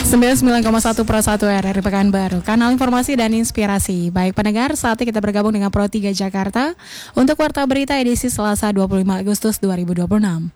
99,1 Pro 1 RRI Pekanbaru, kanal informasi dan inspirasi. Baik pendengar, saatnya kita bergabung dengan Pro 3 Jakarta untuk Warta Berita edisi Selasa 25 Agustus 2026.